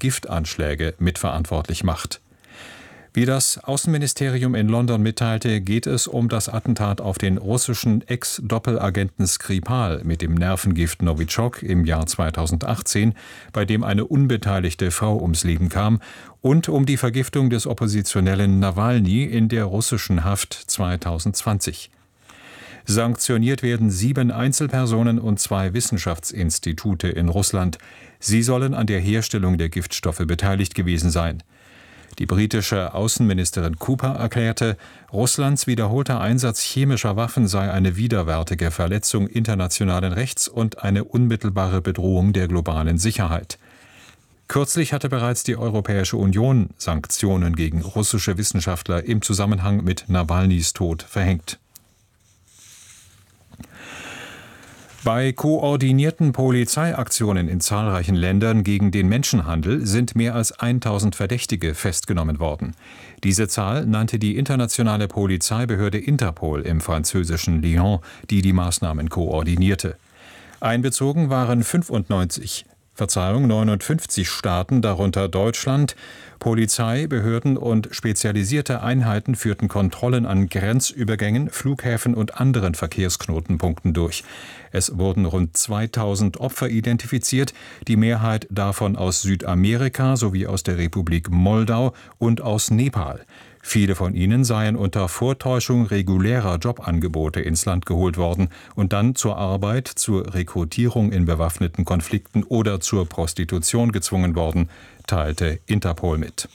Giftanschläge mitverantwortlich macht. Wie das Außenministerium in London mitteilte, geht es um das Attentat auf den russischen Ex-Doppelagenten Skripal mit dem Nervengift Novichok im Jahr 2018, bei dem eine unbeteiligte Frau ums Leben kam, und um die Vergiftung des Oppositionellen Nawalny in der russischen Haft 2020. Sanktioniert werden 7 Einzelpersonen und 2 Wissenschaftsinstitute in Russland. Sie sollen an der Herstellung der Giftstoffe beteiligt gewesen sein. Die britische Außenministerin Cooper erklärte, Russlands wiederholter Einsatz chemischer Waffen sei eine widerwärtige Verletzung internationalen Rechts und eine unmittelbare Bedrohung der globalen Sicherheit. Kürzlich hatte bereits die Europäische Union Sanktionen gegen russische Wissenschaftler im Zusammenhang mit Nawalnys Tod verhängt. Bei koordinierten Polizeiaktionen in zahlreichen Ländern gegen den Menschenhandel sind mehr als 1000 Verdächtige festgenommen worden. Diese Zahl nannte die internationale Polizeibehörde Interpol im französischen Lyon, die die Maßnahmen koordinierte. Einbezogen waren 59 Staaten, darunter Deutschland. Polizei, Behörden und spezialisierte Einheiten führten Kontrollen an Grenzübergängen, Flughäfen und anderen Verkehrsknotenpunkten durch. Es wurden rund 2000 Opfer identifiziert, die Mehrheit davon aus Südamerika sowie aus der Republik Moldau und aus Nepal. Viele von ihnen seien unter Vortäuschung regulärer Jobangebote ins Land geholt worden und dann zur Arbeit, zur Rekrutierung in bewaffneten Konflikten oder zur Prostitution gezwungen worden, teilte Interpol mit.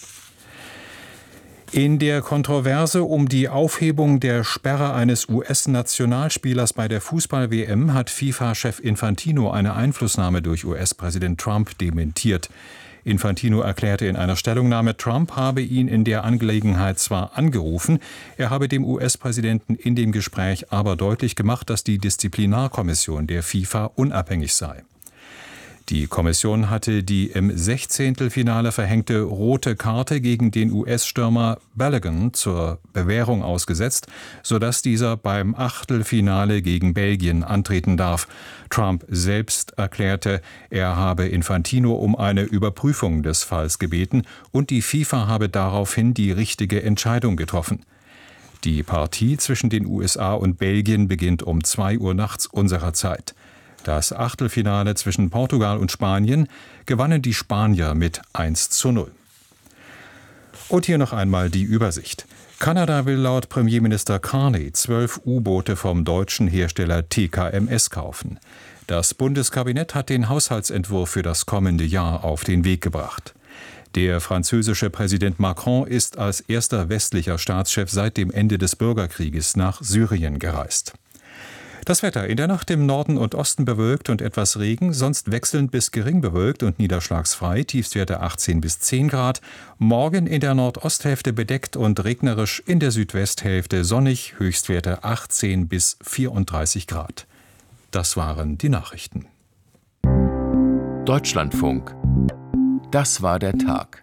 In der Kontroverse um die Aufhebung der Sperre eines US-Nationalspielers bei der Fußball-WM hat FIFA-Chef Infantino eine Einflussnahme durch US-Präsident Trump dementiert. Infantino erklärte in einer Stellungnahme, Trump habe ihn in der Angelegenheit zwar angerufen, er habe dem US-Präsidenten in dem Gespräch aber deutlich gemacht, dass die Disziplinarkommission der FIFA unabhängig sei. Die Kommission hatte die im 16. verhängte rote Karte gegen den US-Stürmer Balogun zur Bewährung ausgesetzt, sodass dieser beim Achtelfinale gegen Belgien antreten darf. Trump selbst erklärte, er habe Infantino um eine Überprüfung des Falls gebeten und die FIFA habe daraufhin die richtige Entscheidung getroffen. Die Partie zwischen den USA und Belgien beginnt um 2 Uhr nachts unserer Zeit. Das Achtelfinale zwischen Portugal und Spanien gewannen die Spanier mit 1:0. Und hier noch einmal die Übersicht. Kanada will laut Premierminister Carney 12 U-Boote vom deutschen Hersteller TKMS kaufen. Das Bundeskabinett hat den Haushaltsentwurf für das kommende Jahr auf den Weg gebracht. Der französische Präsident Macron ist als erster westlicher Staatschef seit dem Ende des Bürgerkrieges nach Syrien gereist. Das Wetter: in der Nacht im Norden und Osten bewölkt und etwas Regen, sonst wechselnd bis gering bewölkt und niederschlagsfrei, Tiefstwerte 18 bis 10 Grad. Morgen in der Nordosthälfte bedeckt und regnerisch, in der Südwesthälfte sonnig, Höchstwerte 18 bis 34 Grad. Das waren die Nachrichten. Deutschlandfunk. Das war der Tag.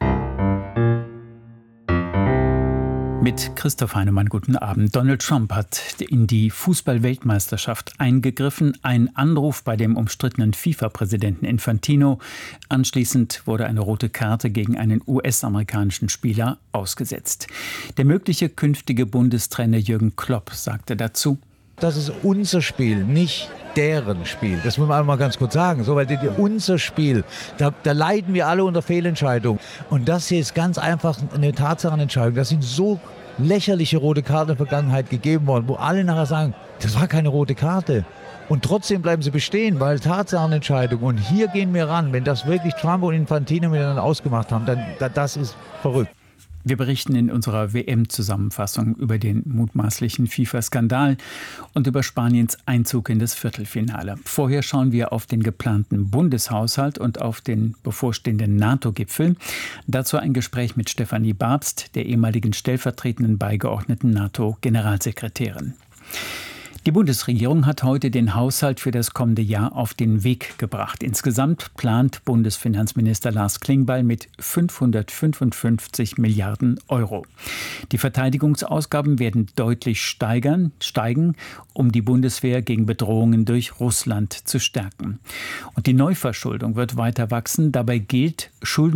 Mit Christoph Heinemann, guten Abend. Donald Trump hat in die Fußball-Weltmeisterschaft eingegriffen. Ein Anruf bei dem umstrittenen FIFA-Präsidenten Infantino. Anschließend wurde eine rote Karte gegen einen US-amerikanischen Spieler ausgesetzt. Der mögliche künftige Bundestrainer Jürgen Klopp sagte dazu: Das ist unser Spiel, nicht deren Spiel. Das muss man einmal ganz kurz sagen. So, weil unser Spiel, da leiden wir alle unter Fehlentscheidungen. Und das hier ist ganz einfach eine Tatsachenentscheidung. Das sind so lächerliche rote Karten in der Vergangenheit gegeben worden, wo alle nachher sagen, das war keine rote Karte. Und trotzdem bleiben sie bestehen, weil Tatsachenentscheidung. Und hier gehen wir ran. Wenn das wirklich Trump und Infantino miteinander ausgemacht haben, dann das ist verrückt. Wir berichten in unserer WM-Zusammenfassung über den mutmaßlichen FIFA-Skandal und über Spaniens Einzug in das Viertelfinale. Vorher schauen wir auf den geplanten Bundeshaushalt und auf den bevorstehenden NATO-Gipfel. Dazu ein Gespräch mit Stefanie Babst, der ehemaligen stellvertretenden beigeordneten NATO-Generalsekretärin. Die Bundesregierung hat heute den Haushalt für das kommende Jahr auf den Weg gebracht. Insgesamt plant Bundesfinanzminister Lars Klingbeil mit 555 Milliarden Euro. Die Verteidigungsausgaben werden deutlich steigen, um die Bundeswehr gegen Bedrohungen durch Russland zu stärken. Und die Neuverschuldung wird weiter wachsen. Dabei gilt, Schulden